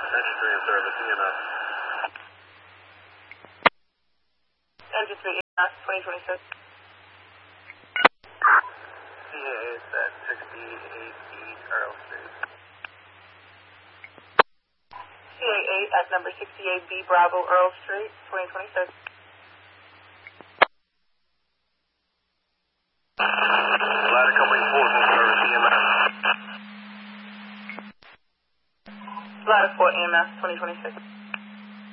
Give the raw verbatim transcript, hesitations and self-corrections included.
Engine three in service, E M S. Engine three, E M S, twenty twenty-six. C A eight at sixty-eight B Earl Street. C A eight at number sixty-eight B Bravo Earl Street, twenty twenty-six. Ladder company four full service, E M S. Ladder four, E M S, twenty twenty-six.